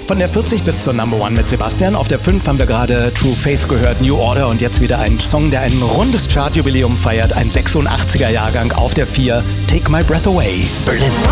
Von der 40 bis zur Number One mit Sebastian. Auf der 5 haben wir gerade True Faith gehört, New Order, und jetzt wieder ein Song, der ein rundes Chartjubiläum feiert, ein 86er Jahrgang. Auf der 4 Take My Breath Away, Berlin.